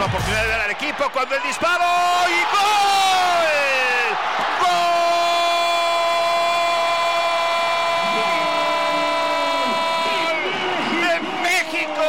Última oportunidad de ver al equipo cuando el disparo y ¡gol! ¡Gol de México!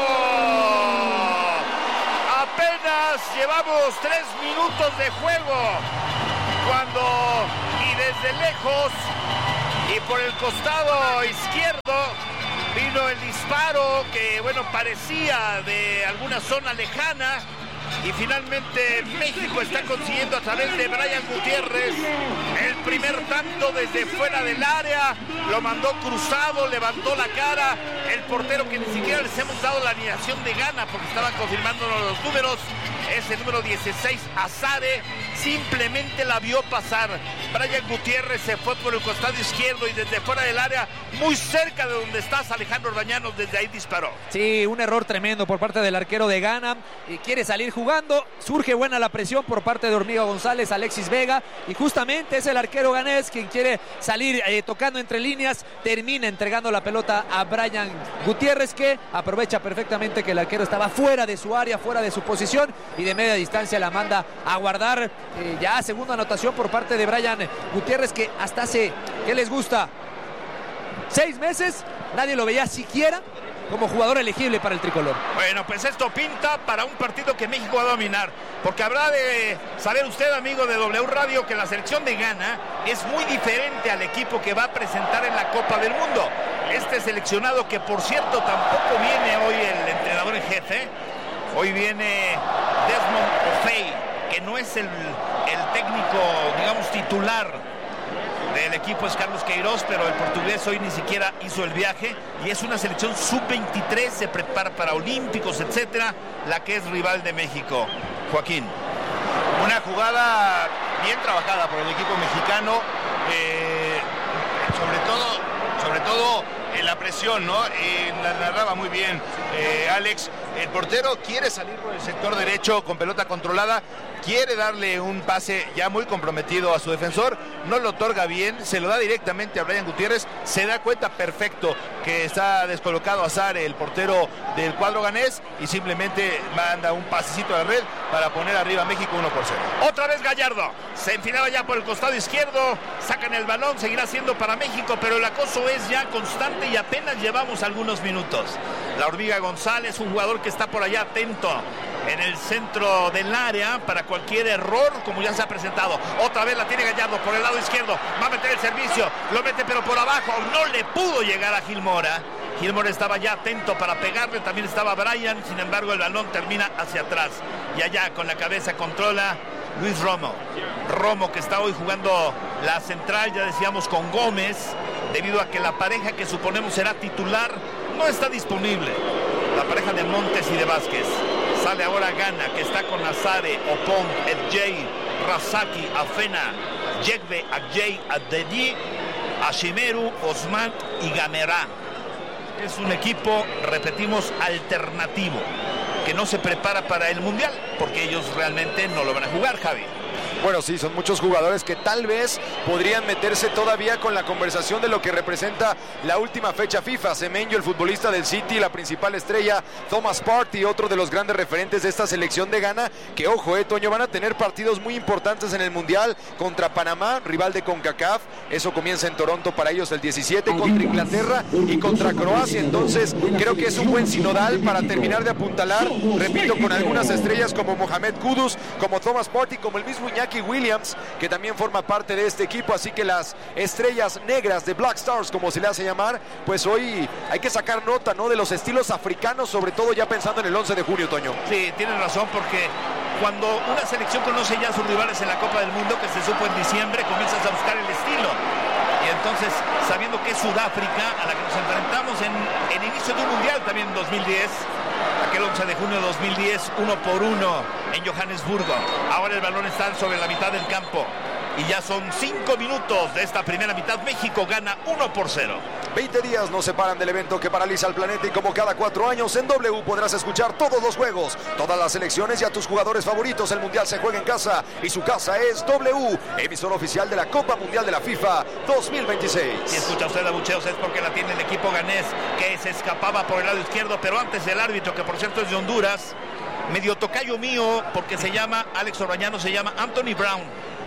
Apenas llevamos 3 minutos de juego cuando y desde lejos y por el costado izquierdo vino el disparo que, bueno, parecía de alguna zona lejana y finalmente México está consiguiendo a través de Brian Gutiérrez el primer tanto desde fuera del área, lo mandó cruzado, levantó la cara, el portero que ni siquiera les hemos dado la alineación de Ghana porque estaban confirmándonos los números, es el número 16, Azare, simplemente la vio pasar. Brian Gutiérrez se fue por el costado izquierdo y desde fuera del área, muy cerca de donde estás, Alejandro Orbañanos, desde ahí disparó. Sí, un error tremendo por parte del arquero de Ghana, y quiere salir jugando, surge buena la presión por parte de Hormiga González, Alexis Vega, y justamente es el arquero ganés quien quiere salir tocando entre líneas, termina entregando la pelota a Brian Gutiérrez, que aprovecha perfectamente que el arquero estaba fuera de su área, fuera de su posición, y de media distancia la manda a guardar. Ya segunda anotación por parte de Brian Gutiérrez, que hasta hace, ¿qué les gusta? 6 meses, nadie lo veía siquiera como jugador elegible para el tricolor. Bueno, pues esto pinta para un partido que México va a dominar, porque habrá de saber usted, amigo de W Radio, que la selección de Ghana es muy diferente al equipo que va a presentar en la Copa del Mundo. Este seleccionado, que por cierto tampoco viene hoy el entrenador en jefe, hoy viene Desmond Ofei, que no es el técnico, digamos, titular del equipo, es Carlos Queiroz, pero el portugués hoy ni siquiera hizo el viaje, y es una selección sub-23, se prepara para olímpicos, etcétera, la que es rival de México. Joaquín. Una jugada bien trabajada por el equipo mexicano, sobre todo en la presión, ¿no? La narraba muy bien Alex. El portero quiere salir por el sector derecho con pelota controlada, quiere darle un pase ya muy comprometido a su defensor, no lo otorga bien, se lo da directamente a Brian Gutiérrez, se da cuenta perfecto que está descolocado Azare, el portero del cuadro ganés, y simplemente manda un pasecito a la red para poner arriba a México 1-0. Otra vez Gallardo, se enfilaba ya por el costado izquierdo, sacan el balón, seguirá siendo para México, pero el acoso es ya constante y apenas llevamos algunos minutos. La Hormiga González, un jugador que está por allá atento en el centro del área para cualquier error, como ya se ha presentado. Otra vez la tiene Gallardo por el lado izquierdo, va a meter el servicio, lo mete pero por abajo, no le pudo llegar a Gil Mora. Gil Mora estaba ya atento para pegarle, también estaba Brian, sin embargo el balón termina hacia atrás. Y allá con la cabeza controla Luis Romo. Romo, que está hoy jugando la central, ya decíamos, con Gómez, debido a que la pareja que suponemos será titular no está disponible. La pareja de Montes y de Vázquez. Sale ahora Ghana, que está con Azare, Opong, Edjei, Razaki, Afena, Yegbe, Adjei, Adedi, Ashimeru, Osman y Gamerá. Es un equipo, repetimos, alternativo, que no se prepara para el Mundial, porque ellos realmente no lo van a jugar, Javi. Bueno, sí, son muchos jugadores que tal vez podrían meterse todavía con la conversación de lo que representa la última fecha FIFA. Semenyo, el futbolista del City, la principal estrella, Thomas Partey, otro de los grandes referentes de esta selección de Ghana, que ojo, Toño, van a tener partidos muy importantes en el Mundial contra Panamá, rival de CONCACAF. Eso comienza en Toronto para ellos el 17, contra Inglaterra y contra Croacia. Entonces, creo que es un buen sinodal para terminar de apuntalar, repito, con algunas estrellas como Mohamed Kudus, como Thomas Partey, como el mismo Iñaki Williams, que también forma parte de este equipo. Así que las estrellas negras de Black Stars, como se le hace llamar, pues hoy hay que sacar nota, ¿no?, de los estilos africanos, sobre todo ya pensando en el 11 de junio, Toño. Sí, tienes razón, porque cuando una selección conoce ya a sus rivales en la Copa del Mundo, que se supo en diciembre, comienzas a buscar el estilo. Y entonces, sabiendo que es Sudáfrica, a la que nos enfrentamos en el inicio de un mundial también en 2010, aquel 11 de junio de 2010, 1-1 en Johannesburgo. Ahora el balón está sobre la mitad del campo y ya son 5 minutos de esta primera mitad. México gana 1-0. 20 días nos separan del evento que paraliza al planeta, y como cada 4 años en W podrás escuchar todos los juegos, todas las selecciones y a tus jugadores favoritos. El Mundial se juega en casa y su casa es W, emisor oficial de la Copa Mundial de la FIFA 2026. Si escucha usted abucheos es porque la tiene el equipo ganés, que se escapaba por el lado izquierdo, pero antes el árbitro, que por cierto es de Honduras, medio tocayo mío, porque se llama, Alex Orbañanos se llama Anthony Brown.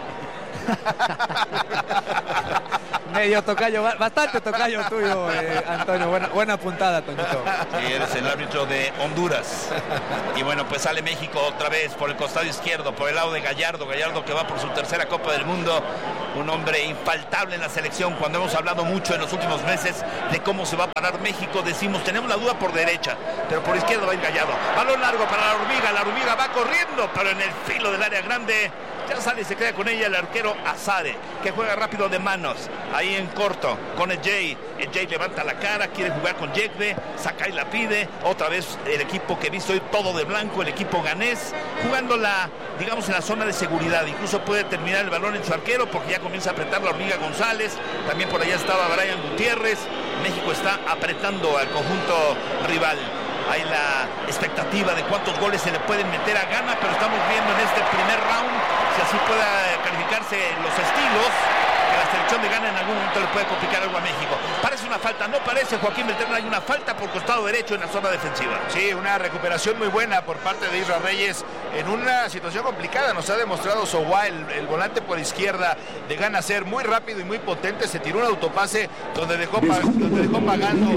Medio tocayo, bastante tocayo tuyo, Antonio. Buena puntada, Toñito. Sí, eres el árbitro de Honduras. Y bueno, pues sale México otra vez por el costado izquierdo, por el lado de Gallardo. Gallardo que va por su tercera Copa del Mundo. Un hombre infaltable en la selección. Cuando hemos hablado mucho en los últimos meses de cómo se va a parar México, decimos, tenemos la duda por derecha, pero por izquierda va a ir Gallardo. Balón largo para la hormiga va corriendo, pero en el filo del área grande. Ya sale y se queda con ella el arquero Azare, que juega rápido de manos, ahí en corto, con el Jay. El Jay levanta la cara, quiere jugar con Yekbe, saca y la pide. Otra vez el equipo que he visto hoy todo de blanco, el equipo ganés, jugando digamos, en la zona de seguridad. Incluso puede terminar el balón en su arquero, porque ya comienza a apretar la hormiga González. También por allá estaba Brian Gutiérrez. México está apretando al conjunto rival. Hay la expectativa de cuántos goles se le pueden meter a Ghana, pero estamos viendo en este primer round si así pueda calificarse los estilos, que la selección de Ghana en algún momento le puede complicar algo a México. Parece una falta, no parece, Joaquín Beltrán, hay una falta por costado derecho en la zona defensiva. Sí, una recuperación muy buena por parte de Isra Reyes en una situación complicada. Nos ha demostrado Sowa, el volante por izquierda de Ghana, ser muy rápido y muy potente. Se tiró un autopase donde dejó pagando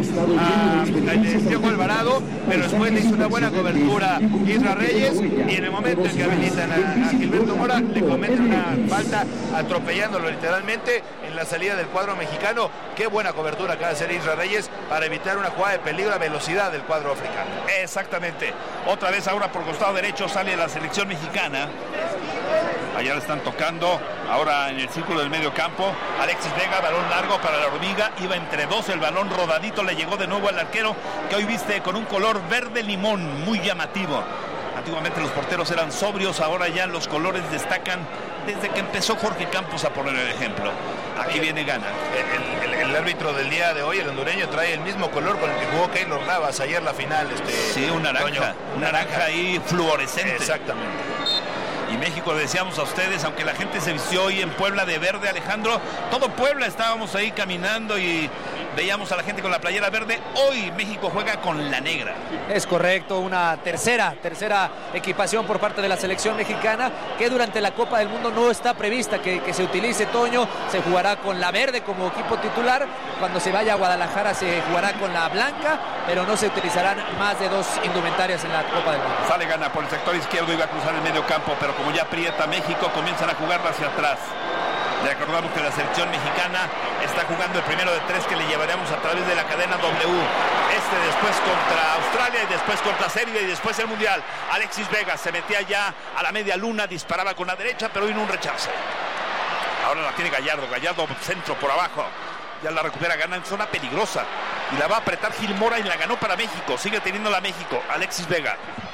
a Diego Alvarado, pero después le hizo una buena cobertura Isra Reyes, y en el momento en que habilitan a Gilberto Mora, le cometen una falta atropellándolo literalmente en la salida del cuadro mexicano. Qué buena cobertura acaba de hacer Isra Reyes para evitar una jugada de peligro a velocidad del cuadro africano. Exactamente. Otra vez ahora por costado derecho sale la selección mexicana. Allá le están tocando, ahora en el círculo del medio campo. Alexis Vega, balón largo para la hormiga, iba entre dos, el balón rodadito, le llegó de nuevo al arquero, que hoy viste con un color verde limón, muy llamativo. Antiguamente los porteros eran sobrios, ahora ya los colores destacan desde que empezó Jorge Campos a poner el ejemplo. Aquí viene Ghana. El árbitro del día de hoy, el hondureño, trae el mismo color con el que jugó Keylor Navas ayer la final. Sí, un naranja ahí fluorescente. Exactamente. Y México, le decíamos a ustedes, aunque la gente se vistió hoy en Puebla de verde, Alejandro, todo Puebla estábamos ahí caminando y veíamos a la gente con la playera verde. Hoy México juega con la negra. Es correcto, una tercera equipación por parte de la selección mexicana, que durante la Copa del Mundo no está prevista que se utilice, Toño. Se jugará con la verde como equipo titular. Cuando se vaya a Guadalajara se jugará con la blanca, pero no se utilizarán más de dos indumentarias en la Copa del Mundo. Sale Ghana por el sector izquierdo, iba a cruzar el medio campo, pero como ya aprieta México, comienzan a jugar hacia atrás. Le acordamos que la selección mexicana está jugando el primero de tres que le llevaremos a través de la cadena W. Después contra Australia, y después contra Serbia, y después el Mundial. Alexis Vega se metía ya a la media luna, disparaba con la derecha, pero vino un rechace. Ahora la tiene Gallardo centro por abajo. Ya la recupera Ghana en zona peligrosa. Y la va a apretar Gil Mora y la ganó para México. Sigue teniéndola México. Alexis Vega.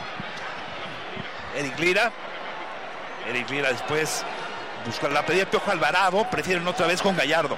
Eric Lira después busca la pedida Piojo Alvarado, prefieren otra vez con Gallardo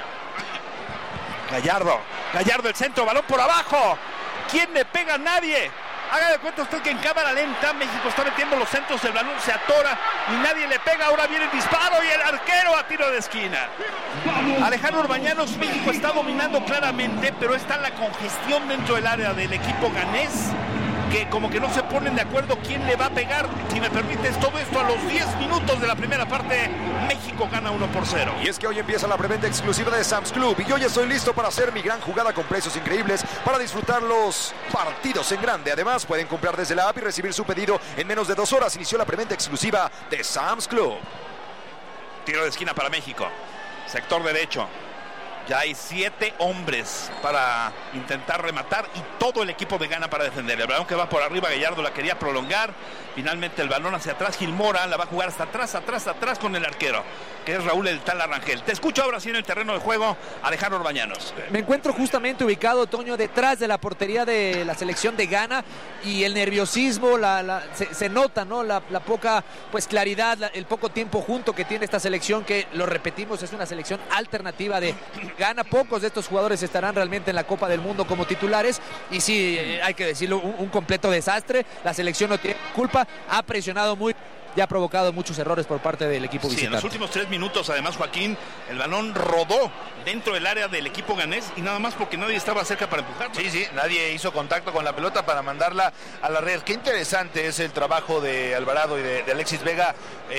el centro, balón por abajo. ¿Quién le pega? A nadie. Haga de cuenta usted que en cámara lenta México está metiendo los centros, el balón se atora y nadie le pega. Ahora viene el disparo y el arquero a tiro de esquina. Alejandro Orbañanos, México está dominando claramente, pero está la congestión dentro del área del equipo ganés, que como que no se ponen de acuerdo quién le va a pegar. Si me permites, todo esto a los 10 minutos de la primera parte. México gana 1-0. Y es que hoy empieza la preventa exclusiva de Sam's Club, y yo ya estoy listo para hacer mi gran jugada con precios increíbles para disfrutar los partidos en grande. Además, pueden comprar desde la app y recibir su pedido en menos de 2 horas. Inició la preventa exclusiva de Sam's Club. Tiro de esquina para México. Sector derecho. Ya hay 7 hombres para intentar rematar y todo el equipo de Ghana para defender. El balón que va por arriba, Gallardo la quería prolongar. Finalmente el balón hacia atrás, Gil Mora la va a jugar hasta atrás con el arquero, que es Raúl el Tala Rangel. Te escucho ahora sí en el terreno de juego, Alejandro Orbañanos. Me encuentro justamente ubicado, Toño, detrás de la portería de la selección de Ghana, y el nerviosismo, se nota, ¿no? La poca claridad, el poco tiempo junto que tiene esta selección, que lo repetimos, es una selección alternativa de Ghana. Pocos de estos jugadores estarán realmente en la Copa del Mundo como titulares, y sí, hay que decirlo, un completo desastre. La selección no tiene culpa, ha presionado muy ya ha provocado muchos errores por parte del equipo visitante. En los últimos 3 minutos, además, Joaquín, el balón rodó dentro del área del equipo ganés y nada más porque nadie estaba cerca para empujarlo. Sí, nadie hizo contacto con la pelota para mandarla a la red. Qué interesante es el trabajo de Alvarado y de Alexis Vega,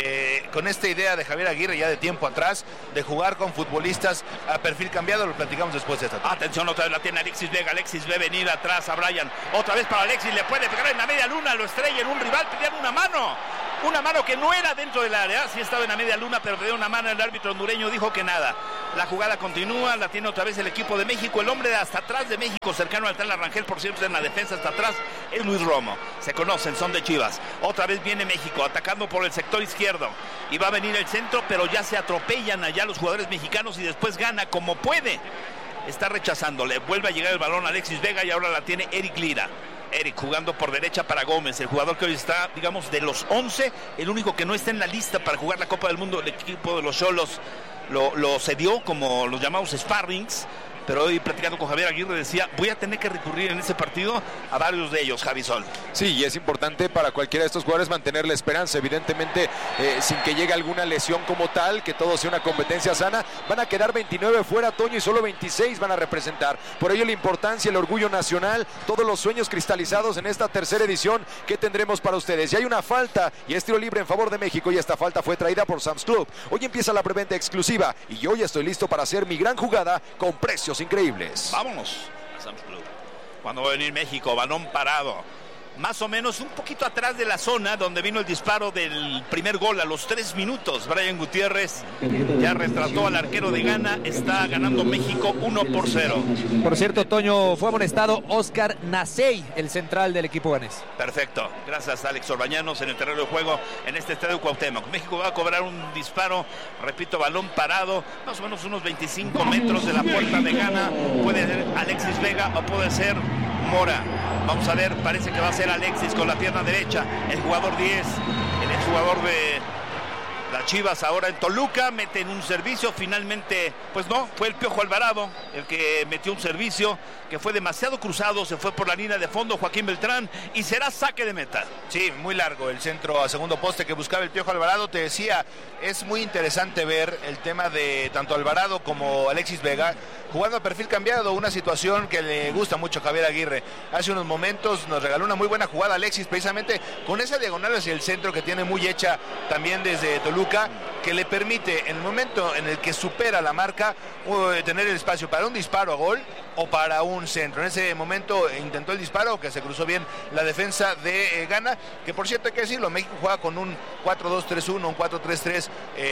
con esta idea de Javier Aguirre ya de tiempo atrás, de jugar con futbolistas a perfil cambiado. Lo platicamos después de esta tarde. Atención, otra vez la tiene Alexis Vega. Alexis ve venir atrás a Brian. Otra vez para Alexis, le puede pegar en la media luna, lo estrella en un rival, pedían una mano. Una mano que no era dentro del área, sí estaba en la media luna, pero pedía una mano. El árbitro hondureño dijo que nada. La jugada continúa, la tiene otra vez el equipo de México. El hombre de hasta atrás de México, cercano al Tala Rangel, por cierto, en la defensa hasta atrás, es Luis Romo. Se conocen, son de Chivas. Otra vez viene México, atacando por el sector izquierdo. Y va a venir el centro, pero ya se atropellan allá los jugadores mexicanos y después gana como puede. Está rechazándole, vuelve a llegar el balón a Alexis Vega y ahora la tiene Eric Lira. Eric jugando por derecha para Gómez, el jugador que hoy está, digamos, de los 11, el único que no está en la lista para jugar la Copa del Mundo. El equipo de los Xolos lo cedió como los llamados sparrings, pero hoy platicando con Javier Aguirre decía, voy a tener que recurrir en ese partido a varios de ellos, Javi Sol. Sí, y es importante para cualquiera de estos jugadores mantener la esperanza, evidentemente, sin que llegue alguna lesión como tal, que todo sea una competencia sana. Van a quedar 29 fuera, Toño, y solo 26 van a representar. Por ello la importancia, el orgullo nacional, todos los sueños cristalizados en esta tercera edición que tendremos para ustedes. Y hay una falta, y es tiro libre en favor de México, y esta falta fue traída por Sam's Club. Hoy empieza la preventa exclusiva, y yo ya estoy listo para hacer mi gran jugada con precios increíbles. Vámonos a Sam's Club. Cuando va a venir México, balón parado, más o menos un poquito atrás de la zona donde vino el disparo del primer gol a los 3 minutos. Brian Gutiérrez ya retrató al arquero de Ghana. Está ganando México 1-0. Por cierto, Toño, fue amonestado Oscar Nacey, el central del equipo ganés. Perfecto, gracias a Alex Orbañanos en el terreno de juego en este estadio Cuauhtémoc. México va a cobrar un disparo, repito, balón parado, más o menos unos 25 metros de la puerta de Ghana. Puede ser Alexis Vega o puede ser Mora. Vamos a ver, parece que va a ser Alexis con la pierna derecha, el jugador 10, el exjugador de las Chivas ahora en Toluca, mete en un servicio, finalmente, pues no, fue el Piojo Alvarado el que metió un servicio que fue demasiado cruzado, se fue por la línea de fondo Joaquín Beltrán y será saque de meta. Sí, muy largo el centro a segundo poste que buscaba el Piojo Alvarado. Te decía, es muy interesante ver el tema de tanto Alvarado como Alexis Vega jugando a perfil cambiado, una situación que le gusta mucho a Javier Aguirre. Hace unos momentos nos regaló una muy buena jugada Alexis, precisamente con esa diagonal hacia el centro que tiene muy hecha también desde Toluca, que le permite en el momento en el que supera la marca tener el espacio para un disparo a gol o para un centro. En ese momento intentó el disparo, que se cruzó bien la defensa de Ghana, que por cierto hay que decirlo, México juega con un 4-2-3-1, un 4-3-3,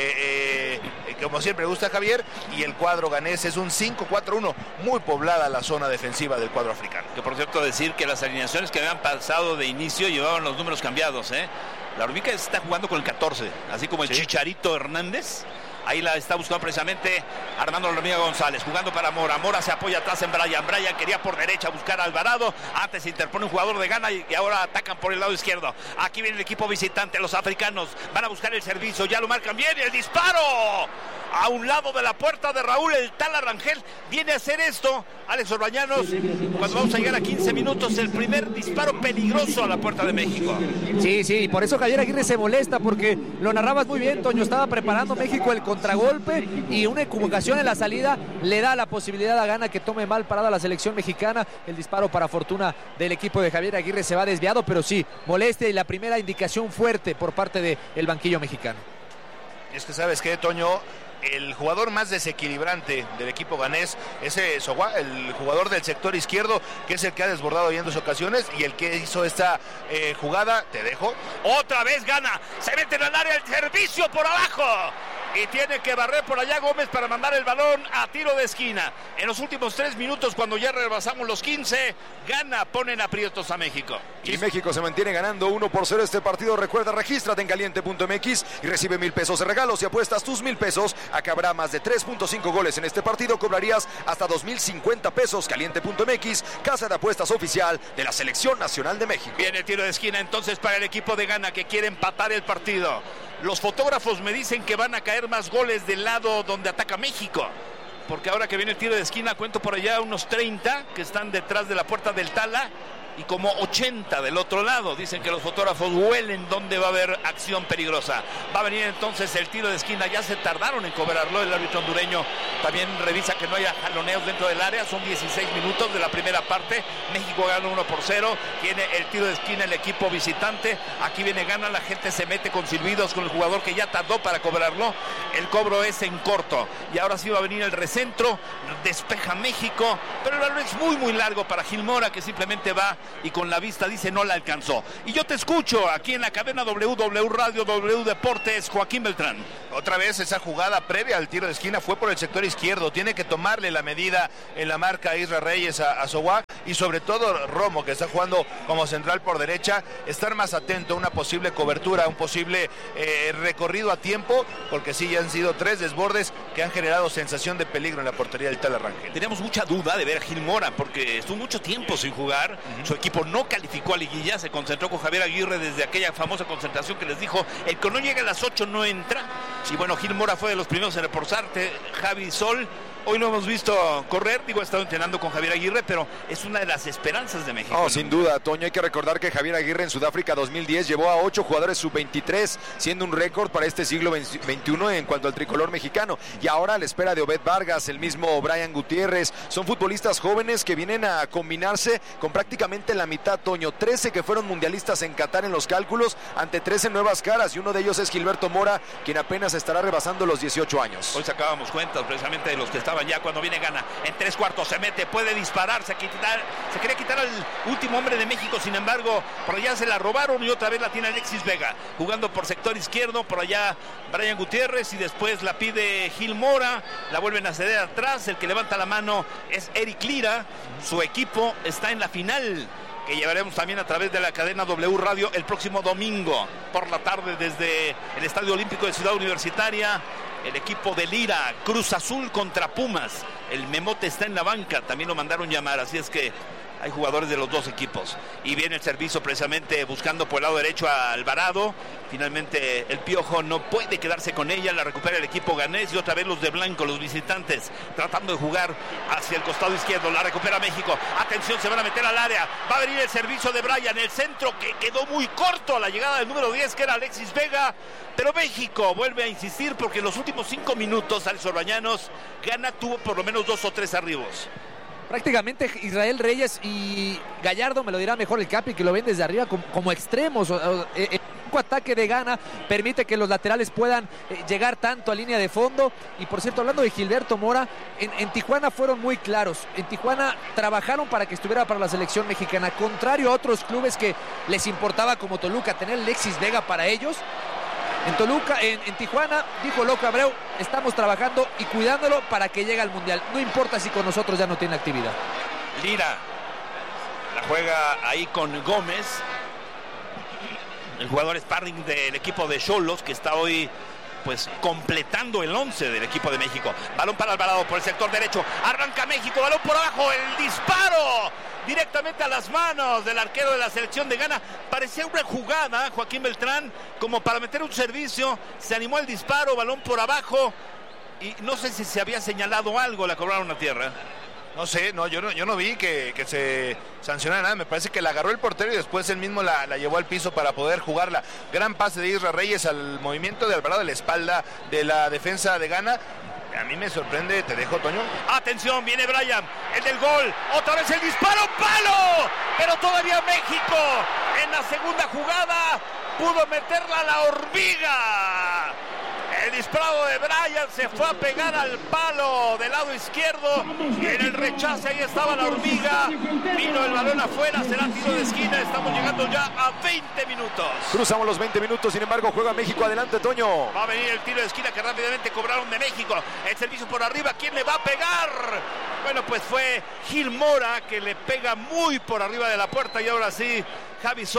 como siempre gusta Javier, y el cuadro ganés es un 5-4-1, muy poblada la zona defensiva del cuadro africano. Que por cierto decir que las alineaciones que habían pasado de inicio llevaban los números cambiados, La Hormiga está jugando con el 14, así como el Chicharito Hernández. Ahí la está buscando precisamente Armando La Hormiga González, jugando para Mora. Mora se apoya atrás en Brian. Brian quería por derecha buscar a Alvarado. Antes se interpone un jugador de Ghana y ahora atacan por el lado izquierdo. Aquí viene el equipo visitante, los africanos van a buscar el servicio. Ya lo marcan bien y el disparo a un lado de la puerta de Raúl el Tala Rangel. Viene a hacer esto Alex Orbañanos cuando vamos a llegar a 15 minutos. El primer disparo peligroso a la puerta de México. Sí, por eso Javier Aguirre se molesta, porque lo narrabas muy bien, Toño. Estaba preparando México el contragolpe y una equivocación en la salida le da la posibilidad a Ghana que tome mal parada la selección mexicana. El disparo para fortuna del equipo de Javier Aguirre se va desviado, pero sí, molestia y la primera indicación fuerte por parte del banquillo mexicano. Es que sabes qué, Toño, el jugador más desequilibrante del equipo ganés es Sogua, el jugador del sector izquierdo, que es el que ha desbordado ya en 2 ocasiones y el que hizo esta jugada. Te dejo. Otra vez Ghana, se mete en el área, el servicio por abajo. Y tiene que barrer por allá Gómez para mandar el balón a tiro de esquina. En los últimos 3 minutos, cuando ya rebasamos los 15, Ghana pone en aprietos a México. Y México se mantiene ganando 1-0 este partido. Recuerda, regístrate en caliente.mx y recibe 1,000 pesos de regalo. Si apuestas tus 1,000 pesos, acá habrá más de 3.5 goles en este partido. Cobrarías hasta 2,050 pesos. Caliente.mx, casa de apuestas oficial de la Selección Nacional de México. Viene el tiro de esquina entonces para el equipo de Ghana, que quiere empatar el partido. Los fotógrafos me dicen que van a caer más goles del lado donde ataca México, porque ahora que viene el tiro de esquina cuento por allá unos 30 que están detrás de la puerta del Tala. y como 80 del otro lado. Dicen que los fotógrafos huelen donde va a haber acción peligrosa. Va a venir entonces el tiro de esquina. Ya se tardaron en cobrarlo. El árbitro hondureño también revisa que no haya jaloneos dentro del área. Son 16 minutos de la primera parte. México gana 1-0. Tiene el tiro de esquina el equipo visitante. Aquí viene Ghana. La gente se mete con silbidos con el jugador que ya tardó para cobrarlo. El cobro es en corto. Y ahora sí va a venir el recentro. Despeja México. Pero el balón es muy largo para Gil Mora, que simplemente va y con la vista dice no la alcanzó. Y yo te escucho aquí en la cadena W Radio, W Deportes, Joaquín Beltrán. Otra vez esa jugada previa al tiro de esquina fue por el sector izquierdo. Tiene que tomarle la medida en la marca Israel Reyes a Sowa, y sobre todo Romo, que está jugando como central por derecha, estar más atento a una posible cobertura, un posible recorrido a tiempo, porque sí, ya han sido 3 desbordes que han generado sensación de peligro en la portería del Tal Rangel. Tenemos mucha duda de ver a Gil Mora, porque estuvo mucho tiempo sin jugar. Su equipo no calificó a liguilla, se concentró con Javier Aguirre desde aquella famosa concentración que les dijo, el que no llega a las 8 no entra. Y bueno, Gil Mora fue de los primeros en reportarse. Javi Sol, hoy lo hemos visto correr, ha estado entrenando con Javier Aguirre, pero es una de las esperanzas de México. Oh, sin duda, Toño, hay que recordar que Javier Aguirre en Sudáfrica 2010 llevó a 8 jugadores sub-23, siendo un récord para este siglo XXI en cuanto al tricolor mexicano. Y ahora a la espera de Obed Vargas, el mismo Brian Gutiérrez, son futbolistas jóvenes que vienen a combinarse con prácticamente la mitad, Toño. 13 que fueron mundialistas en Qatar en los cálculos, ante 13 nuevas caras, y uno de ellos es Gilberto Mora, quien apenas estará rebasando los 18 años. Hoy sacábamos cuentas precisamente de los que estaban ya cuando viene Ghana. En 3/4 se mete, puede disparar, se quería quitar al último hombre de México, sin embargo, por allá se la robaron y otra vez la tiene Alexis Vega, jugando por sector izquierdo, por allá Brian Gutiérrez, y después la pide Gil Mora, la vuelven a ceder atrás. El que levanta la mano es Eric Lira. Su equipo está en la final, que llevaremos también a través de la cadena W Radio el próximo domingo por la tarde desde el Estadio Olímpico de Ciudad Universitaria. El equipo de Lira, Cruz Azul contra Pumas. El Memote está en la banca, también lo mandaron llamar, así es que hay jugadores de los dos equipos. Y viene el servicio precisamente buscando por el lado derecho a Alvarado. Finalmente el Piojo no puede quedarse con ella, la recupera el equipo ganés, y otra vez los de blanco, los visitantes, tratando de jugar hacia el costado izquierdo. La recupera México. Atención, se van a meter al área. Va a venir el servicio de Brian, el centro que quedó muy corto a la llegada del número 10, que era Alexis Vega. Pero México vuelve a insistir, porque en los últimos 5 minutos, Alex Orbañanos, Ghana tuvo por lo menos 2 o 3 arribos. Prácticamente Israel Reyes y Gallardo, me lo dirá mejor el Capi, que lo ven desde arriba como extremos. El ataque de Ghana permite que los laterales puedan llegar tanto a línea de fondo. Y por cierto, hablando de Gilberto Mora, en Tijuana fueron muy claros. En Tijuana trabajaron para que estuviera para la selección mexicana, contrario a otros clubes que les importaba, como Toluca, tener Alexis Vega para ellos. En Toluca, en Tijuana, dijo Loco Abreu, estamos trabajando y cuidándolo para que llegue al Mundial. No importa si con nosotros ya no tiene actividad. Lira la juega ahí con Gómez, el jugador sparring del equipo de Xolos, que está hoy pues completando el 11 del equipo de México. Balón para Alvarado por el sector derecho. Arranca México, balón por abajo, el disparo directamente a las manos del arquero de la selección de Ghana. Parecía una jugada, Joaquín Beltrán, como para meter un servicio. Se animó el disparo, balón por abajo, y no sé si se había señalado algo, la cobraron a tierra. No sé, yo no vi que se sancionara nada. Me parece que la agarró el portero y después él mismo la llevó al piso para poder jugarla. Gran pase de Israel Reyes al movimiento de Alvarado, de la espalda de la defensa de Ghana. A mí me sorprende, te dejo, Toño. Atención, viene Brian, el del gol, otra vez el disparo, ¡palo! Pero todavía México en la segunda jugada pudo meterla a la hormiga. El disparo de Brian se fue a pegar al palo del lado izquierdo. En el rechace ahí estaba la hormiga. Vino el balón afuera, será tiro de esquina. Estamos llegando ya a 20 minutos. Cruzamos los 20 minutos, sin embargo juega México. Adelante, Toño. Va a venir el tiro de esquina que rápidamente cobraron de México. El servicio por arriba, ¿quién le va a pegar? Bueno, pues fue Gil Mora, que le pega muy por arriba de la puerta. Y ahora sí, Javi Sol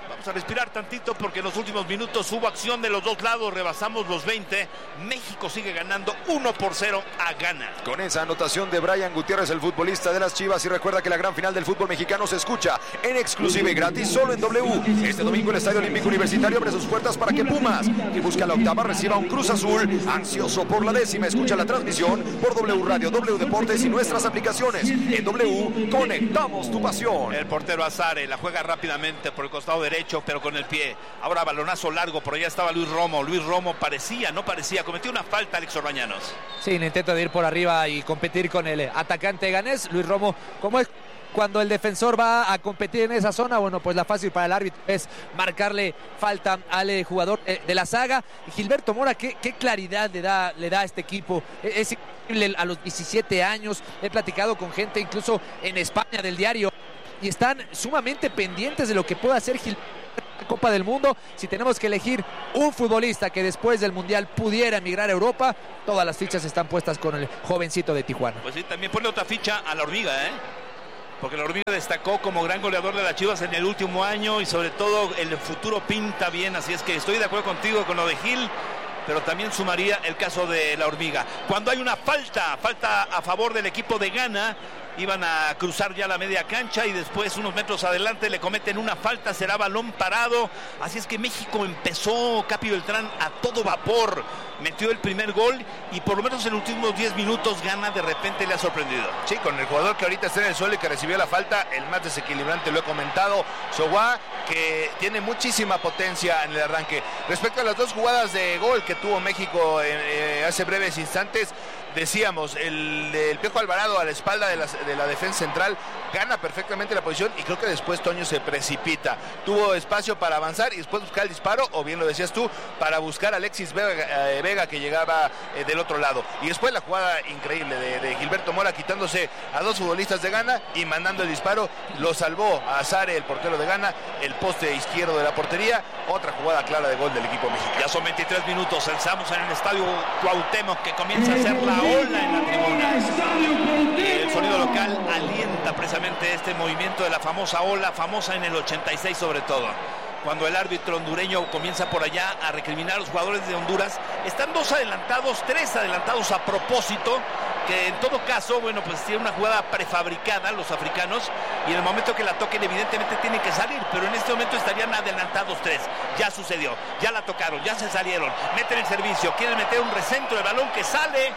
Vamos a respirar tantito porque en los últimos minutos hubo acción de los dos lados, rebasamos los 20. México sigue ganando 1-0 a Ghana. Con esa anotación de Brian Gutiérrez, el futbolista de las Chivas, y recuerda que la gran final del fútbol mexicano se escucha en exclusiva y gratis solo en W. Este domingo el Estadio Olímpico Universitario abre sus puertas para que Pumas, que busca la octava, reciba un Cruz Azul ansioso por la 10ª. Escucha la transmisión por W Radio, W Deportes y nuestras aplicaciones. En W conectamos tu pasión. El portero Azare la juega rápidamente por el costado derecho, pero con el pie. Ahora balonazo largo, por allá estaba Luis Romo. Luis Romo no parecía, cometió una falta Alex Orbañanos. Sí, intento de ir por arriba y competir con el atacante ganés. Luis Romo, como es cuando el defensor va a competir en esa zona, bueno, pues la fácil para el árbitro es marcarle falta al jugador de la saga. Y Gilberto Mora, qué claridad le da a este equipo. Es increíble, a los 17 años, he platicado con gente incluso en España del diario, y están sumamente pendientes de lo que pueda hacer Gilberto en la Copa del Mundo. Si tenemos que elegir un futbolista que después del Mundial pudiera emigrar a Europa, todas las fichas están puestas con el jovencito de Tijuana. Pues sí, también pone otra ficha a la Hormiga, porque la Hormiga destacó como gran goleador de las Chivas en el último año y sobre todo el futuro pinta bien, así es que estoy de acuerdo contigo con lo de Gil, pero también sumaría el caso de la Hormiga. Cuando hay una falta a favor del equipo de Ghana, iban a cruzar ya la media cancha y después unos metros adelante le cometen una falta, será balón parado, así es que México empezó, Capi Beltrán, a todo vapor, metió el primer gol y por lo menos en los últimos 10 minutos Ghana de repente le ha sorprendido. Sí, con el jugador que ahorita está en el suelo y que recibió la falta, el más desequilibrante, lo he comentado, Sowa, que tiene muchísima potencia en el arranque. Respecto a las dos jugadas de gol que tuvo México hace breves instantes, decíamos, el Piojo Alvarado a la espalda de la defensa central gana perfectamente la posición y creo que después Toño se precipita. Tuvo espacio para avanzar y después buscar el disparo, o bien lo decías tú, para buscar a Alexis Vega que llegaba del otro lado. Y después la jugada increíble de Gilberto Mora quitándose a dos futbolistas de Ghana y mandando el disparo. Lo salvó a Azare, el portero de Ghana, el poste izquierdo de la portería. Otra jugada clara de gol del equipo mexicano. Ya son 23 minutos, estamos en el estadio Cuauhtémoc, que comienza a hacer la ola en la tribuna. El sonido local alienta precisamente este movimiento de la famosa ola, famosa en el 86 sobre todo. Cuando el árbitro hondureño comienza por allá a recriminar a los jugadores de Honduras, están 2 adelantados, 3 adelantados a propósito, que en todo caso, bueno, pues tiene una jugada prefabricada los africanos y en el momento que la toquen evidentemente tienen que salir, pero en este momento estarían adelantados 3. Ya sucedió, ya la tocaron, ya se salieron, meten el servicio, quieren meter un recentro de balón que sale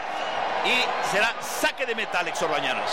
y será saque de meta, Alex Orbañanos.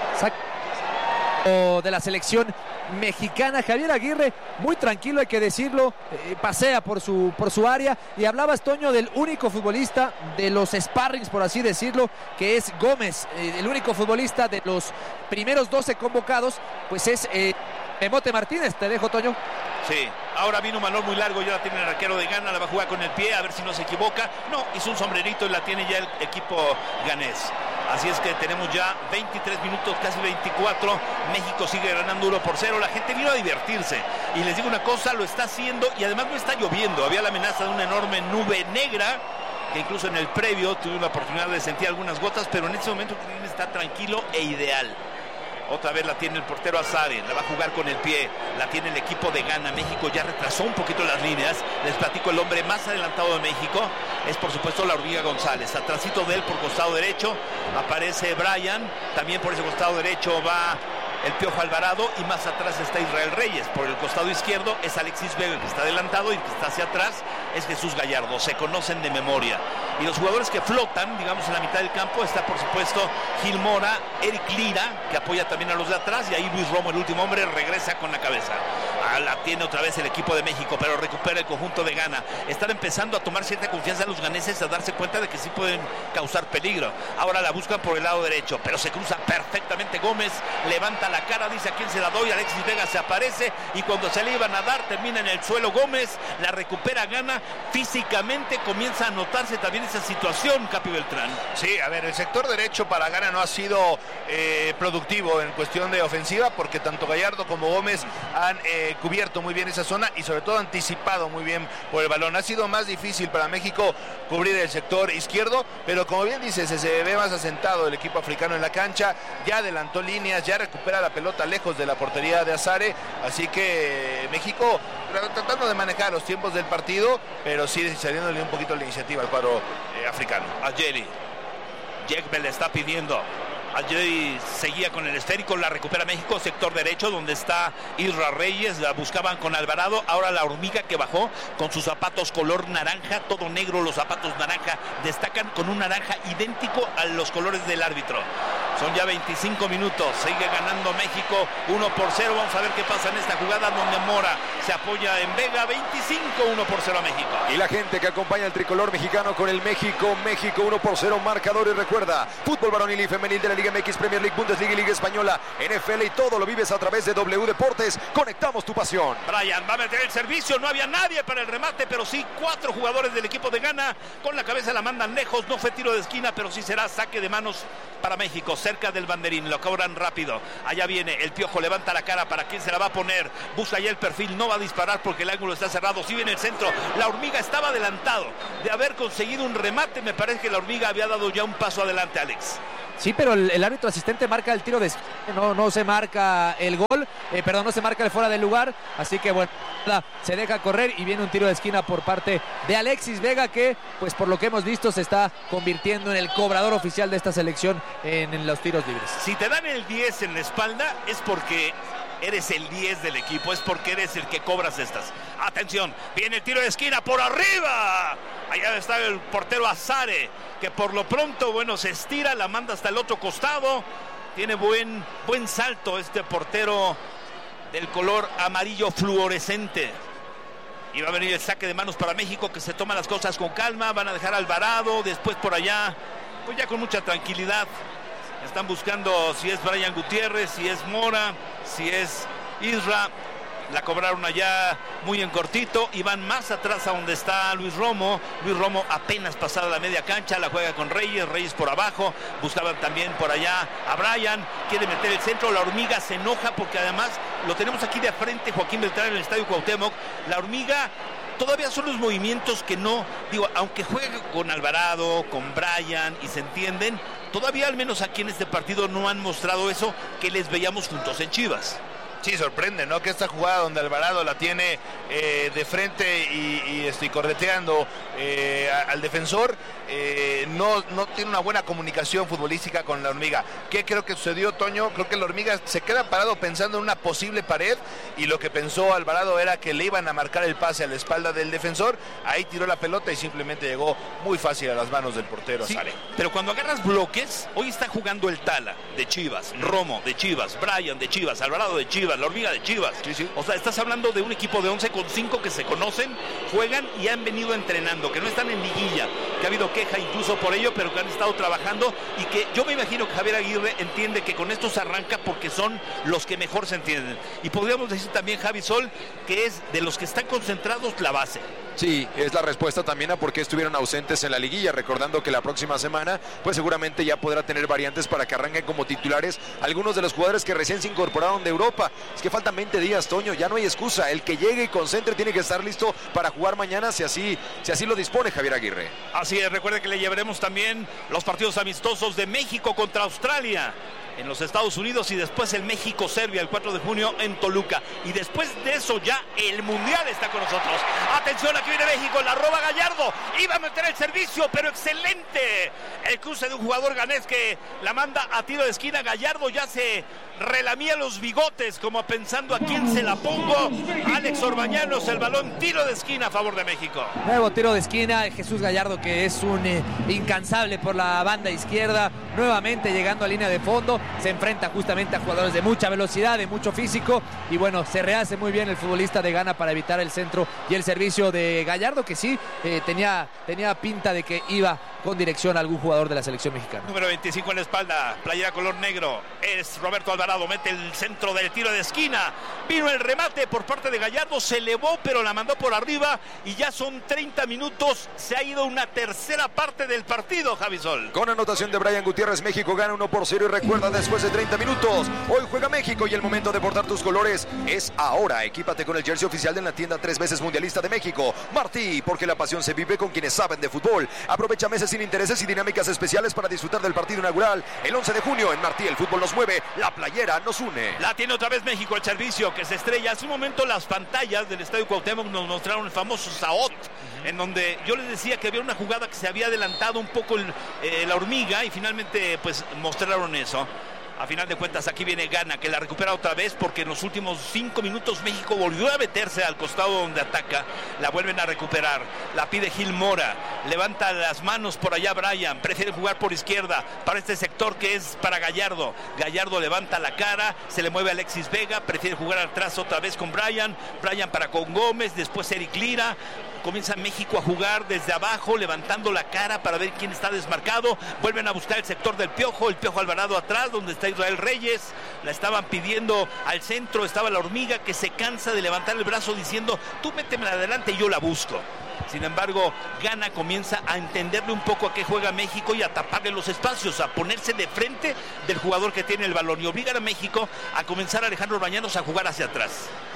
De la selección mexicana. Javier Aguirre, muy tranquilo, hay que decirlo, pasea por su área, y hablabas, Toño, del único futbolista de los sparrings, por así decirlo, que es Gómez, el único futbolista de los primeros 12 convocados, pues es Memote Martínez. Te dejo, Toño. Sí, ahora vino un balón muy largo, ya la tiene el arquero de Ghana, la va a jugar con el pie, a ver si no se equivoca. No, hizo un sombrerito y la tiene ya el equipo ganés. Así es que tenemos ya 23 minutos, casi 24. México sigue ganando 1-0. La gente vino a divertirse. Y les digo una cosa, lo está haciendo y además no está lloviendo. Había la amenaza de una enorme nube negra, que incluso en el previo tuve la oportunidad de sentir algunas gotas, pero en este momento el clima está tranquilo e ideal. Otra vez la tiene el portero Azare, la va a jugar con el pie, la tiene el equipo de Ghana. México ya retrasó un poquito las líneas. Les platico, el hombre más adelantado de México es por supuesto la Hormiga González. Atrásito de él por costado derecho aparece Brian, también por ese costado derecho va el Piojo Alvarado y más atrás está Israel Reyes. Por el costado izquierdo es Alexis Vega, que está adelantado, y el que está hacia atrás es Jesús Gallardo. Se conocen de memoria. Y los jugadores que flotan, digamos, en la mitad del campo está por supuesto Gil Mora, Eric Lira, que apoya también a los de atrás, y ahí Luis Romo, el último hombre, regresa con la cabeza. La tiene otra vez el equipo de México, pero recupera el conjunto de Ghana. Están empezando a tomar cierta confianza los ganeses, a darse cuenta de que sí pueden causar peligro. Ahora la buscan por el lado derecho, pero se cruza perfectamente Gómez, levanta la cara, dice a quién se la doy, Alexis Vega se aparece y cuando se le iban a dar termina en el suelo Gómez, la recupera Ghana. Físicamente comienza a notarse también esa situación, Capi Beltrán. Sí, a ver, el sector derecho para Ghana no ha sido productivo en cuestión de ofensiva, porque tanto Gallardo como Gómez han cubierto muy bien esa zona y sobre todo anticipado muy bien por el balón. Ha sido más difícil para México cubrir el sector izquierdo, pero como bien dices, se ve más asentado el equipo africano en la cancha, ya adelantó líneas, ya recupera la pelota lejos de la portería de Azare, así que México tratando de manejar los tiempos del partido, pero sí saliéndole un poquito la iniciativa al cuadro africano. Ayeli, Jekbel le está pidiendo. Allí seguía con el esférico, la recupera México, sector derecho, donde está Isra Reyes, la buscaban con Alvarado, ahora la hormiga que bajó con sus zapatos color naranja, todo negro, los zapatos naranja, destacan con un naranja idéntico a los colores del árbitro. Son ya 25 minutos, sigue ganando México 1-0, vamos a ver qué pasa en esta jugada donde Mora se apoya en Vega, 25, 1-0 a México. Y la gente que acompaña al tricolor mexicano con el México 1-0 marcador, y recuerda, fútbol varonil y femenil de la Liga MX, Premier League, Bundesliga y Liga Española, NFL, y todo lo vives a través de W Deportes. Conectamos tu pasión. Brian va a meter el servicio, no había nadie para el remate, pero sí 4 jugadores del equipo de Ghana, con la cabeza la mandan lejos, no fue tiro de esquina, pero sí será saque de manos para México, cerca del banderín, lo cobran rápido. Allá viene el Piojo, levanta la cara, ¿para quién se la va a poner? Busca ya el perfil, no va a disparar porque el ángulo está cerrado, sí viene el centro, la hormiga estaba adelantado de haber conseguido un remate, me parece que la hormiga había dado ya un paso adelante, Alex. Sí, pero el árbitro asistente marca el tiro de esquina, no se marca el gol, no se marca el fuera del lugar, así que bueno, se deja correr y viene un tiro de esquina por parte de Alexis Vega, que pues por lo que hemos visto se está convirtiendo en el cobrador oficial de esta selección en los tiros libres. Si te dan el 10 en la espalda es porque eres el 10 del equipo, es porque eres el que cobras estas. Atención, viene el tiro de esquina por arriba. Allá está el portero Azare, que por lo pronto, bueno, se estira, la manda hasta el otro costado. Tiene buen salto este portero del color amarillo fluorescente. Y va a venir el saque de manos para México, que se toma las cosas con calma. Van a dejar a Alvarado, después por allá, pues ya con mucha tranquilidad. Están buscando si es Brian Gutiérrez, si es Mora, si es Isra. La cobraron allá muy en cortito y van más atrás a donde está Luis Romo. Luis Romo apenas pasada la media cancha, la juega con Reyes por abajo. Buscaban también por allá a Brian, quiere meter el centro. La hormiga se enoja porque además lo tenemos aquí de frente, Joaquín Beltrán, en el Estadio Cuauhtémoc. La hormiga todavía son los movimientos que no, digo, aunque juegue con Alvarado, con Brian y se entienden, todavía al menos aquí en este partido no han mostrado eso que les veíamos juntos en Chivas. Sí, sorprende, ¿no? Que esta jugada donde Alvarado la tiene de frente y correteando al defensor, no tiene una buena comunicación futbolística con la hormiga. ¿Qué creo que sucedió, Toño? Creo que la hormiga se queda parado pensando en una posible pared y lo que pensó Alvarado era que le iban a marcar el pase a la espalda del defensor. Ahí tiró la pelota y simplemente llegó muy fácil a las manos del portero. Sí, pero cuando agarras bloques, hoy está jugando el Tala de Chivas, Romo de Chivas, Brian de Chivas, Alvarado de Chivas, la hormiga de Chivas. Sí. O sea, estás hablando de un equipo de 11 con 5 que se conocen, juegan y han venido entrenando, que no están en liguilla, que ha habido queja incluso por ello, pero que han estado trabajando y que yo me imagino que Javier Aguirre entiende que con esto se arranca porque son los que mejor se entienden. Y podríamos decir también, Javi Sol, que es de los que están concentrados la base. Sí, es la respuesta también a por qué estuvieron ausentes en la liguilla, recordando que la próxima semana pues seguramente ya podrá tener variantes para que arranquen como titulares algunos de los jugadores que recién se incorporaron de Europa. Es que faltan 20 días, Toño, ya no hay excusa, el que llegue y concentre tiene que estar listo para jugar mañana si así lo dispone Javier Aguirre. Así es, recuerde que le llevaremos también los partidos amistosos de México contra Australia en los Estados Unidos y después el México-Serbia el 4 de junio en Toluca. Y después de eso ya el Mundial está con nosotros. Atención, aquí viene México, la roba Gallardo. Iba a meter el servicio, pero excelente. El cruce de un jugador ganés que la manda a tiro de esquina. Gallardo ya se relamía los bigotes como pensando a quién se la pongo. Alex Orbañanos, el balón, tiro de esquina a favor de México. Nuevo tiro de esquina, Jesús Gallardo, que es un incansable por la banda izquierda, nuevamente llegando a línea de fondo, se enfrenta justamente a jugadores de mucha velocidad, de mucho físico, y bueno, se rehace muy bien el futbolista de Ghana para evitar el centro y el servicio de Gallardo, que sí tenía pinta de que iba con dirección a algún jugador de la selección mexicana. Número 25 en la espalda, playera color negro, es Roberto Alvarado, mete el centro del tiro de esquina, vino el remate por parte de Gallardo, se elevó pero la mandó por arriba y ya son 30 minutos, se ha ido una tercera parte del partido, Javi Sol. Con anotación de Brian Gutiérrez, México gana 1-0 y recuerda, después de 30 minutos, hoy juega México y el momento de portar tus colores es ahora. Equípate con el jersey oficial de la tienda 3 veces mundialista de México, Martí, porque la pasión se vive con quienes saben de fútbol. Aprovecha meses sin intereses y dinámicas especiales para disfrutar del partido inaugural el 11 de junio en Martí. El fútbol nos mueve, la playera nos une. La tiene otra vez México, el servicio que se estrella. Hace un momento las pantallas del Estadio Cuauhtémoc nos mostraron el famoso Saot, en donde yo les decía que había una jugada que se había adelantado un poco la hormiga y finalmente pues mostraron eso. A final de cuentas aquí viene Gana, que la recupera otra vez porque en los últimos 5 minutos México volvió a meterse al costado donde ataca. La vuelven a recuperar, la pide Gil Mora, levanta las manos por allá Brian, prefiere jugar por izquierda para este sector que es para Gallardo. Gallardo levanta la cara, se le mueve Alexis Vega, prefiere jugar atrás otra vez con Brian para con Gómez, después Eric Lira. Comienza México a jugar desde abajo, levantando la cara para ver quién está desmarcado. Vuelven a buscar el sector del Piojo, el Piojo Alvarado atrás, donde está Israel Reyes. La estaban pidiendo al centro, estaba la hormiga que se cansa de levantar el brazo diciendo, tú métemela adelante y yo la busco. Sin embargo, Gana comienza a entenderle un poco a qué juega México y a taparle los espacios, a ponerse de frente del jugador que tiene el balón y obligar a México a comenzar a Alejandro Bañanos a jugar hacia atrás.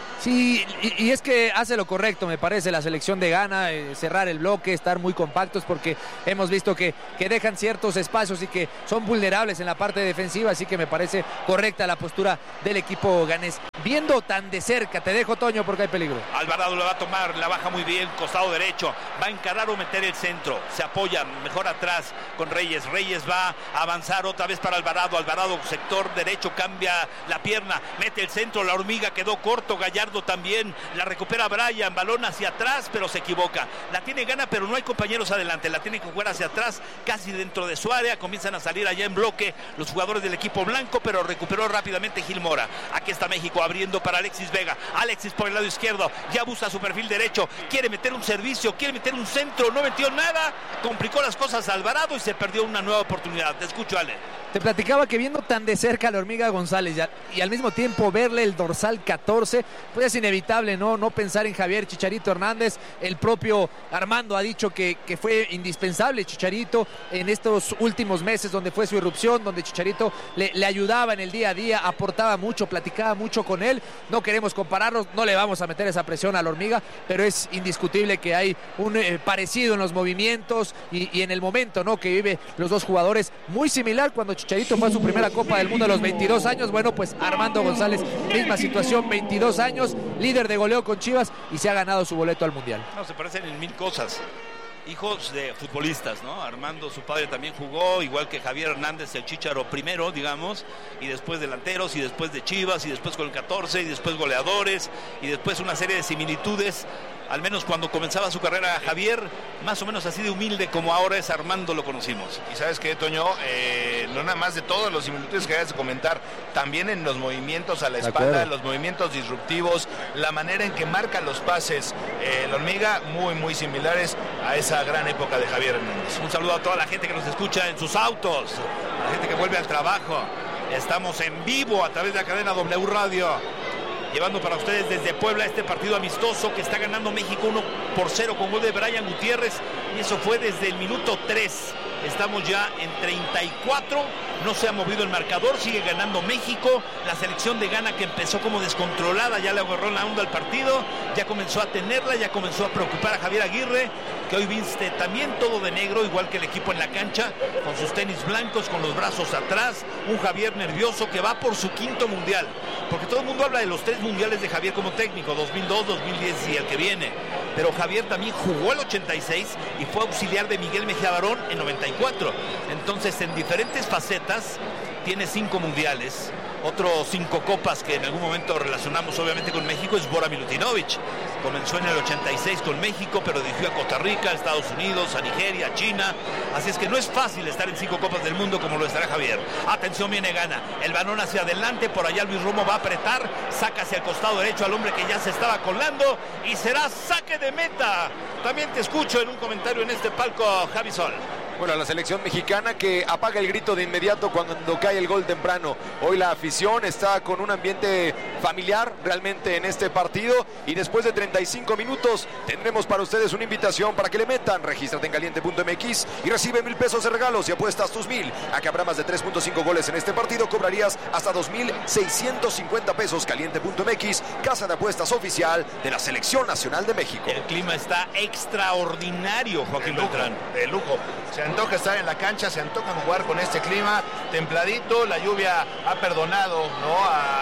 Sí, y es que hace lo correcto, me parece, la selección de Ghana, cerrar el bloque, estar muy compactos, porque hemos visto que dejan ciertos espacios y que son vulnerables en la parte defensiva, así que me parece correcta la postura del equipo ganés. Viendo tan de cerca, te dejo, Toño, porque hay peligro. Alvarado la va a tomar, la baja muy bien, costado derecho, va a encarar o meter el centro, se apoya mejor atrás con Reyes. Reyes va a avanzar otra vez para Alvarado, sector derecho, cambia la pierna, mete el centro, la hormiga quedó corto, Gallardo también, la recupera Brian, balón hacia atrás, pero se equivoca. La tiene Gana, pero no hay compañeros adelante, la tiene que jugar hacia atrás, casi dentro de su área, comienzan a salir allá en bloque los jugadores del equipo blanco, pero recuperó rápidamente Gil Mora. Aquí está México abriendo para Alexis Vega, Alexis por el lado izquierdo, ya busca su perfil derecho, quiere meter un servicio, quiere meter un centro, no metió nada, complicó las cosas a Alvarado y se perdió una nueva oportunidad. Te escucho, Ale. Te platicaba que viendo tan de cerca a la hormiga González y al mismo tiempo verle el dorsal 14, pues es inevitable no pensar en Javier Chicharito Hernández. El propio Armando ha dicho que fue indispensable Chicharito en estos últimos meses donde fue su irrupción, donde Chicharito le ayudaba en el día a día, aportaba mucho, platicaba mucho con él. No queremos compararlos, no le vamos a meter esa presión a la hormiga, pero es indiscutible que hay un parecido en los movimientos y en el momento que vive los dos jugadores, muy similar cuando Chicharito fue a su primera Copa del Mundo a los 22 años. Bueno, pues Armando González, misma situación, 22 años, líder de goleo con Chivas y se ha ganado su boleto al Mundial. No, se parecen en mil cosas. Hijos de futbolistas, ¿no? Armando, su padre, también jugó, igual que Javier Hernández, el Chícharo primero, digamos, y después delanteros, y después de Chivas, y después con el 14, y después goleadores, y después una serie de similitudes. Al menos cuando comenzaba su carrera Javier, más o menos así de humilde como ahora es Armando, lo conocimos. Y ¿sabes qué, Toño? No nada más de todos los similitudes que acabas de comentar, también en los movimientos a la espalda, los movimientos disruptivos, la manera en que marca los pases, la hormiga, muy, muy similares a esa gran época de Javier Hernández. Un saludo a toda la gente que nos escucha en sus autos, a la gente que vuelve al trabajo. Estamos en vivo a través de la cadena W Radio, llevando para ustedes desde Puebla este partido amistoso que está ganando México 1-0 con gol de Brian Gutiérrez, y eso fue desde el minuto 3. Estamos ya en 34, no se ha movido el marcador, sigue ganando México. La selección de Ghana, que empezó como descontrolada, ya le agarró la onda al partido, ya comenzó a tenerla, ya comenzó a preocupar a Javier Aguirre, que hoy viste también todo de negro, igual que el equipo en la cancha, con sus tenis blancos, con los brazos atrás. Un Javier nervioso que va por su 5º mundial, porque todo el mundo habla de los 3 mundiales de Javier como técnico, 2002, 2010 y el que viene, pero Javier también jugó el 86 y fue auxiliar de Miguel Mejía Barón en 94. Entonces, en diferentes facetas tiene 5 mundiales. Otros 5 copas que en algún momento relacionamos obviamente con México es Bora Milutinovic. Comenzó en el 86 con México, pero dirigió a Costa Rica, a Estados Unidos, a Nigeria, a China. Así es que no es fácil estar en 5 copas del mundo como lo estará Javier. Atención, viene Ghana. El balón hacia adelante, por allá Luis Romo va a apretar, saca hacia el costado derecho al hombre que ya se estaba colando y será saque de meta. También te escucho en un comentario en este palco, Javi Sol. Bueno, la selección mexicana que apaga el grito de inmediato cuando cae el gol temprano. Hoy la afición está con un ambiente familiar realmente en este partido, y después de 35 minutos tendremos para ustedes una invitación para que le metan. Regístrate en caliente.mx y recibe 1,000 pesos de regalos y apuestas tus 1,000 a que habrá más de 3.5 goles en este partido. Cobrarías hasta 2,650 pesos. Caliente.mx, casa de apuestas oficial de la Selección Nacional de México. El clima está extraordinario, Joaquín Beltrán. De lujo. Se antoja estar en la cancha, se antoja jugar con este clima templadito. La lluvia ha perdonado, ¿no?,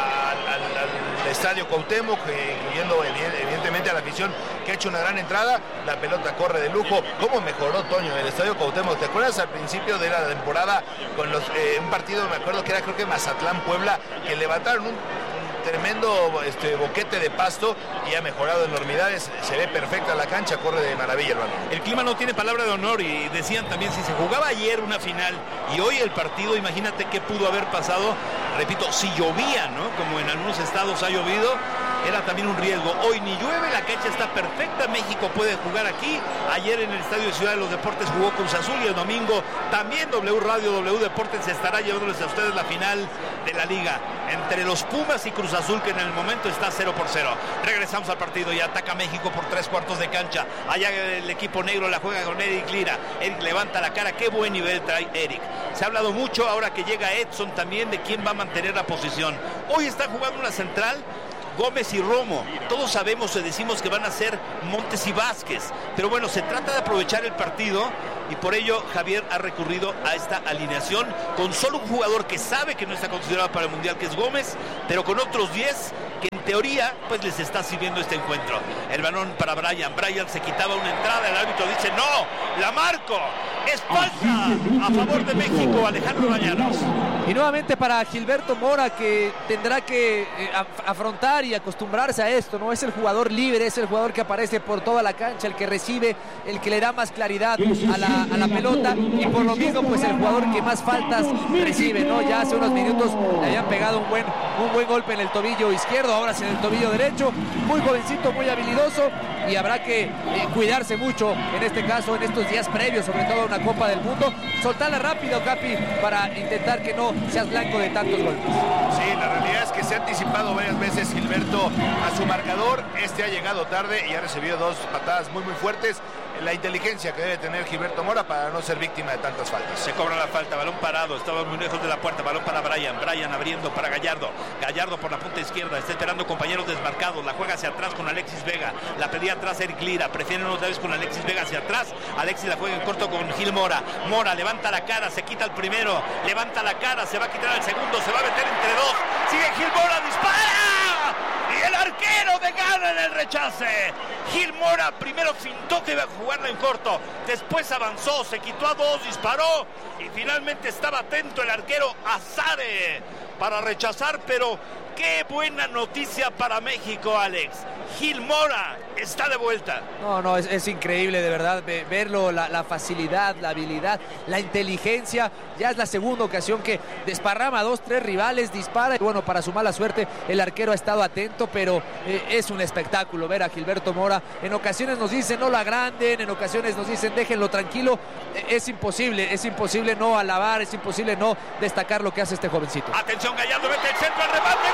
al estadio Cuauhtémoc, incluyendo evidentemente a la afición que ha hecho una gran entrada. La pelota corre de lujo. ¿Cómo mejoró, Toño, el estadio Cuauhtémoc? ¿Te acuerdas al principio de la temporada con un partido, me acuerdo que era, creo que Mazatlán-Puebla, que levantaron un tremendo boquete de pasto y ha mejorado enormidades? Se ve perfecta la cancha, corre de maravilla el balón. El clima no tiene palabra de honor, y decían también, si se jugaba ayer una final y hoy el partido, imagínate qué pudo haber pasado. Repito, si llovía, ¿no?, como en algunos estados ha llovido, era también un riesgo. Hoy ni llueve, la cancha está perfecta, México puede jugar aquí. Ayer en el Estadio de Ciudad de los Deportes jugó Cruz Azul, y el domingo también W Radio, W Deportes estará llevándoles a ustedes la final de la liga entre los Pumas y Cruz Azul, que en el momento está 0-0. Regresamos al partido y ataca México por 3/4 de cancha. Allá el equipo negro la juega con Eric Lira. Eric levanta la cara, qué buen nivel trae Eric. Se ha hablado mucho ahora que llega Edson también de quién va a mantener la posición. Hoy está jugando una central Gómez y Romo. Todos sabemos y decimos que van a ser Montes y Vázquez, pero bueno, se trata de aprovechar el partido, y por ello Javier ha recurrido a esta alineación con solo un jugador que sabe que no está considerado para el Mundial, que es Gómez, pero con otros 10 que en teoría pues les está sirviendo este encuentro. El balón para Brian se quitaba una entrada, el árbitro dice no, la marco, es falta a favor de México. Alejandro Bañanos. Y nuevamente para Gilberto Mora, que tendrá que afrontar y acostumbrarse a esto, ¿no? Es el jugador libre, es el jugador que aparece por toda la cancha, el que recibe, el que le da más claridad a la pelota, y por lo mismo pues el jugador que más faltas recibe, ¿no? Ya hace unos minutos le habían pegado un buen golpe en el tobillo izquierdo, ahora sí en el tobillo derecho. Muy jovencito, muy habilidoso, y habrá que cuidarse mucho en este caso, en estos días previos, sobre todo a una Copa del Mundo. Soltarla rápido, Capi, para intentar que no seas blanco de tantos golpes. Sí, la realidad es que se ha anticipado varias veces Gilberto a su marcador. Ha llegado tarde y ha recibido 2 patadas muy fuertes. La inteligencia que debe tener Gilberto Mora para no ser víctima de tantas faltas. Se cobra la falta, balón parado, estaba muy lejos de la puerta, balón para Brian abriendo para Gallardo por la punta izquierda, está esperando compañeros desmarcados, la juega hacia atrás con Alexis Vega, la pedía atrás Eric Lira, prefieren otra vez con Alexis Vega hacia atrás, Alexis la juega en corto con Gil Mora levanta la cara, se quita el primero, levanta la cara, se va a quitar el segundo, se va a meter entre dos, sigue Gil Mora, dispara, y el arquero de Ghana en el rechace. Gil Mora primero fintó que iba a jugarla en corto, después avanzó, se quitó a 2, disparó, y finalmente estaba atento el arquero Azare para rechazar. Pero qué buena noticia para México, Alex. Gil Mora está de vuelta. No, es increíble de verdad verlo, la facilidad, la habilidad, la inteligencia. Ya es la segunda ocasión que desparrama a 2-3 rivales, dispara, y bueno, para su mala suerte el arquero ha estado atento, pero es un espectáculo ver a Gilberto Mora. En ocasiones nos dicen no lo agranden, en ocasiones nos dicen déjenlo tranquilo. Es imposible no alabar, es imposible no destacar lo que hace este jovencito. Atención, Gallardo mete el centro, al remate,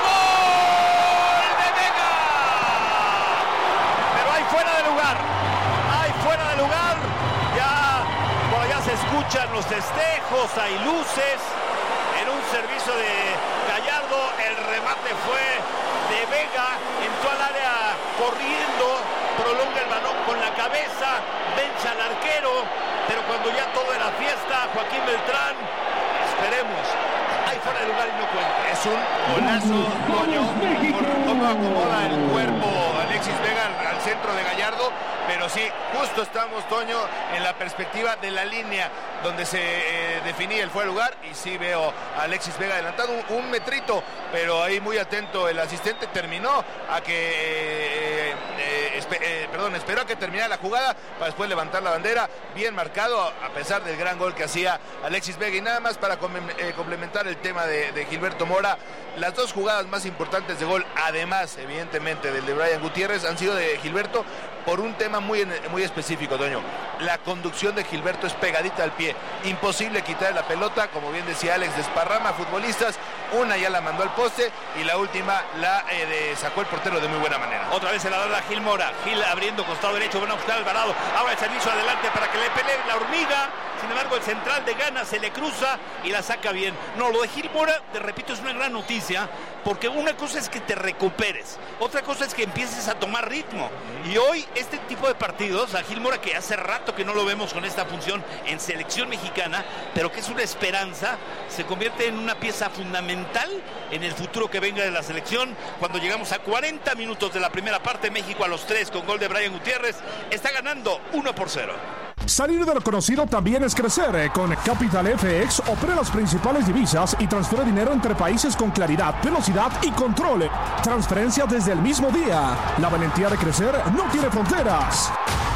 ¡gol de Vega! Pero hay fuera de lugar, ya por allá se escuchan los festejos, hay luces, en un servicio de Gallardo, el remate fue de Vega, entró al área corriendo, prolonga el balón con la cabeza, vencha al arquero, pero cuando ya todo era fiesta, Joaquín Beltrán, esperemos, hay fuera de lugar y no cuenta. Es un golazo, Toño, por cómo acomoda el cuerpo Alexis Vega al centro de Gallardo, pero sí, justo estamos, Toño, en la perspectiva de la línea donde se definía el fuera de lugar, y sí veo a Alexis Vega adelantado un metrito, pero ahí muy atento el asistente, terminó a que esperó a que terminara la jugada para después levantar la bandera. Bien marcado, a pesar del gran gol que hacía Alexis Vega. Y nada más para complementar el tema de Gilberto Mora, las dos jugadas más importantes de gol, además evidentemente del de Brian Gutiérrez, han sido de Gilberto por un tema muy específico, Toño. La conducción de Gilberto es pegadita al pie, imposible quitar la pelota, como bien decía Alex, desparrama futbolistas, una ya la mandó al poste y la última la sacó el portero de muy buena manera. Otra vez se la da a Gil Mora, Gil abriendo costado derecho, van a buscar Alvarado, ahora el servicio adelante para que le pelee la hormiga. Sin embargo, el central de Ghana se le cruza y la saca bien. No, lo de Gil Mora, te repito, es una gran noticia, porque una cosa es que te recuperes, otra cosa es que empieces a tomar ritmo. Y hoy, este tipo de partidos, a Gil Mora, que hace rato que no lo vemos con esta función en selección mexicana, pero que es una esperanza, se convierte en una pieza fundamental en el futuro que venga de la selección. Cuando llegamos a 40 minutos de la primera parte, México a los 3 con gol de Brian Gutiérrez, está ganando 1-0. Salir de lo conocido también es crecer. Con Capital FX opera las principales divisas y transfiere dinero entre países con claridad, velocidad y control. Transferencia desde el mismo día. La valentía de crecer no tiene fronteras.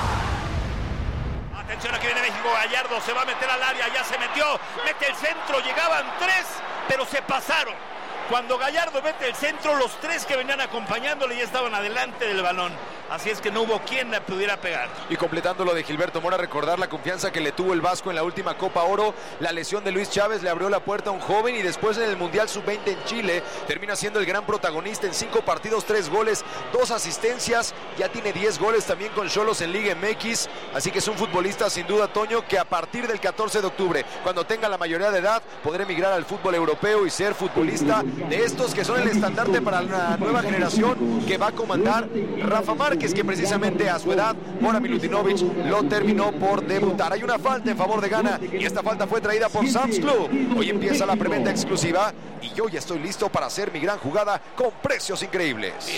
Atención, aquí viene México. Gallardo se va a meter al área, ya se metió, mete el centro, llegaban 3, pero se pasaron. Cuando Gallardo mete el centro, los 3 que venían acompañándole ya estaban adelante del balón. Así es que no hubo quien la pudiera pegar. Y completando lo de Gilberto Mora, recordar la confianza que le tuvo el Vasco en la última Copa Oro. La lesión de Luis Chávez le abrió la puerta a un joven y después en el Mundial Sub-20 en Chile termina siendo el gran protagonista en 5 partidos, 3 goles, 2 asistencias. Ya tiene 10 goles también con Xolos en Liga MX. Así que es un futbolista sin duda, Toño, que a partir del 14 de octubre, cuando tenga la mayoría de edad, podrá emigrar al fútbol europeo y ser futbolista de estos que son el estandarte para la nueva generación que va a comandar Rafa Márquez, que precisamente a su edad, Mora Milutinovic lo terminó por debutar. Hay una falta en favor de Ghana y esta falta fue traída por Sam's Club. Hoy empieza la preventa exclusiva y yo ya estoy listo para hacer mi gran jugada con precios increíbles. Sí,